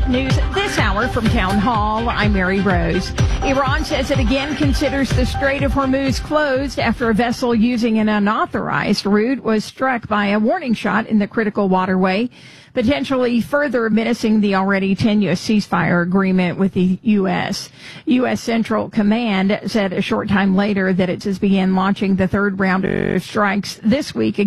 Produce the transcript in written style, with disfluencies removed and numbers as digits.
News this hour from Town Hall. I'm Mary Rose. Iran says it again considers the Strait of Hormuz closed after a vessel using an unauthorized route was struck by a warning shot in the critical waterway, potentially further menacing the already tenuous ceasefire agreement with the U.S. U.S. Central Command said a short time later that it just began launching the third round of strikes this week